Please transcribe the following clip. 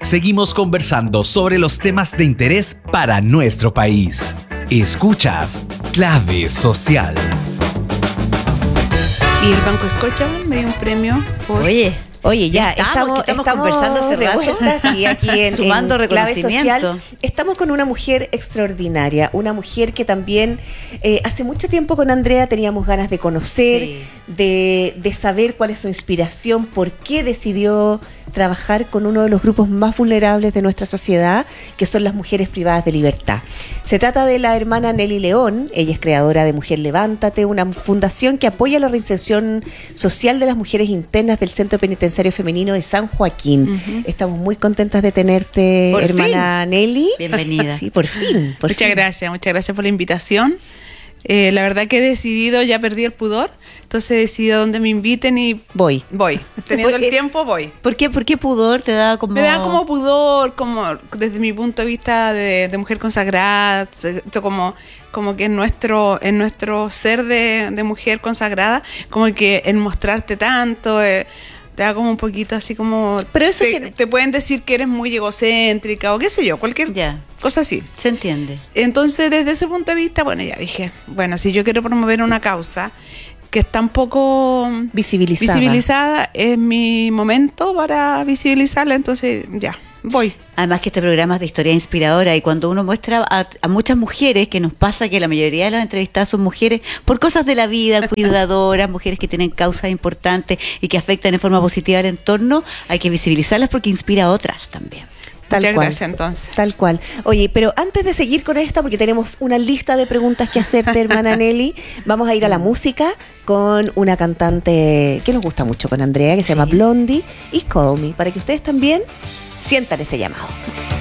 seguimos conversando sobre los temas de interés para nuestro país. Escuchas Clave Social. Y el Banco Scotiabank me dio un premio por... Oye, ya estamos conversando hace rato. Vuelta, sí, aquí sumando en Clave reconocimiento. Social. Estamos con una mujer extraordinaria, una mujer que también hace mucho tiempo con Andrea teníamos ganas de conocer, Sí. de saber cuál es su inspiración, por qué decidió trabajar con uno de los grupos más vulnerables de nuestra sociedad, que son las mujeres privadas de libertad. Se trata de la hermana Nelly León. Ella es creadora de Mujer Levántate, una fundación que apoya la reinserción social de las mujeres internas del Centro Penitenciario Femenino de San Joaquín. Uh-huh. Estamos muy contentas de tenerte, Por hermana Nelly. Bienvenida. Sí, por fin. Muchas gracias por la invitación. La verdad que he decidido, ya perdí el pudor, entonces he decidido a donde me inviten y Voy. teniendo el tiempo voy. ¿Por qué pudor te da como...? Me da como pudor, como desde mi punto de vista de mujer consagrada, como que en nuestro ser de mujer consagrada, como que el mostrarte tanto... te da como un poquito así como... Pero eso te pueden decir que eres muy egocéntrica o qué sé yo, cualquier Ya. cosa así. ¿Se entiende? Entonces, desde ese punto de vista, bueno, ya dije, bueno, si yo quiero promover una causa que está un poco visibilizada, es mi momento para visibilizarla, entonces ya, voy. Además que este programa es de historia inspiradora y cuando uno muestra a muchas mujeres, que nos pasa que la mayoría de las entrevistadas son mujeres por cosas de la vida, cuidadoras, mujeres que tienen causas importantes y que afectan en forma positiva al entorno, hay que visibilizarlas porque inspira a otras también. Muchas gracias, entonces. Tal cual. Oye, pero antes de seguir con esta, porque tenemos una lista de preguntas que hacerte, hermana Nelly, vamos a ir a la música con una cantante que nos gusta mucho con Andrea, que se llama Blondie, y Call Me, para que ustedes también sientan ese llamado.